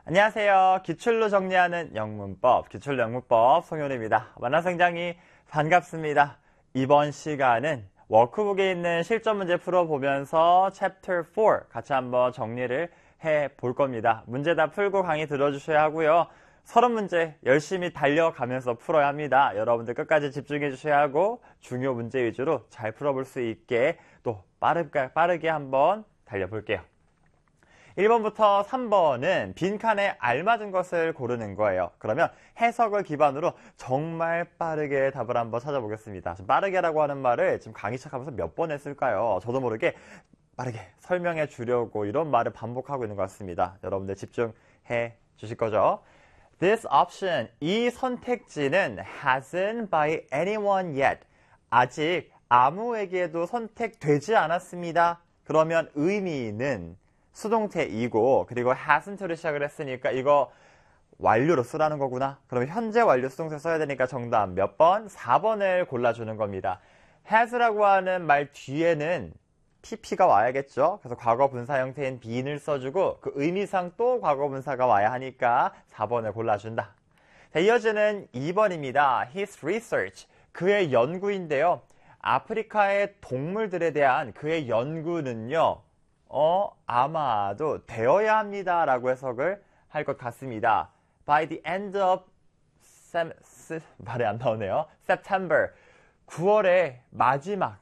안녕하세요. 기출로 정리하는 영문법, 기출영문법 송현우입니다. 만나서 굉장히 반갑습니다. 이번 시간은 워크북에 있는 실전 문제 풀어보면서 Chapter 4 같이 한번 정리를 해볼 겁니다. 문제 다 풀고 강의 들어주셔야 하고요. 서론 문제 열심히 달려가면서 풀어야 합니다. 여러분들 끝까지 집중해 주셔야 하고 중요 문제 위주로 잘 풀어볼 수 있게 또 빠르게 한번 달려볼게요. 1번부터 3번은 빈칸에 알맞은 것을 고르는 거예요. 그러면 해석을 기반으로 정말 빠르게 답을 한번 찾아보겠습니다. 지금 빠르게라고 하는 말을 지금 강의 시작하면서 몇 번 했을까요? 저도 모르게 빠르게 설명해 주려고 이런 말을 반복하고 있는 것 같습니다. 여러분들 집중해 주실 거죠? This option, 이 선택지는 hasn't by anyone yet. 아직 아무에게도 선택되지 않았습니다. 그러면 의미는 수동태이고 그리고 hasn't를 시작을 했으니까 이거 완료로 쓰라는 거구나. 그러면 현재 완료 수동태 써야 되니까 정답 몇 번? 4번을 골라주는 겁니다. has라고 하는 말 뒤에는 pp가 와야겠죠. 그래서 과거 분사 형태인 being을 써주고 그 의미상 또 과거 분사가 와야 하니까 4번을 골라준다. 자, 이어지는 2번입니다. His research, 그의 연구인데요. 아프리카의 동물들에 대한 그의 연구는요. 아마도 되어야 합니다. 라고 해석을 할 것 같습니다. By the end of 말이 안 나오네요. September, 9월의 마지막